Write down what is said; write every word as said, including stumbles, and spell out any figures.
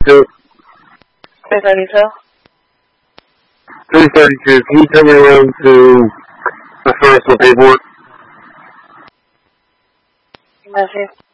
thirty-two. three thirty-two? three thirty-two. Can you tell me around to the first paperwork? Matthew.